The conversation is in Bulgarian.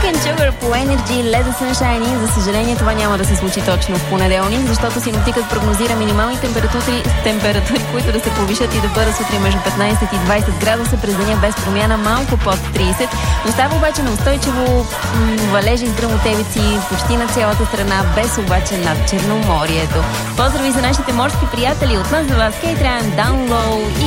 and Sugar по Energy, Let the Sunshine In. За съжаление, това няма да се случи точно в понеделник, защото синоптикът прогнозира минимални температури, които да се повишат и да бъдат сутрин между 15 и 20 градуса, през деня без промяна малко под 30. Остава обаче на устойчиво валежи с гръмотевици почти на цялата страна, без обаче над Черноморието. Поздрави за нашите морски приятели, от нас за вас Кейт Райан, Down Low